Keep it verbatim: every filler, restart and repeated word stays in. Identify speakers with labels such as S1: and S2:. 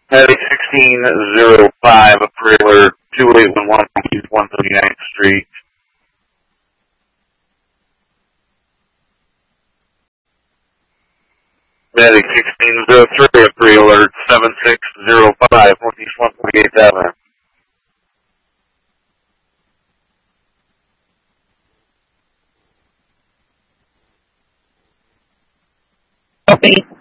S1: Medic sixteen oh five, trailer two eight one one, one thirty-ninth Street. Medic sixteen oh three, trailer seven six oh five, Northeast one forty-eighth Avenue.
S2: Copy.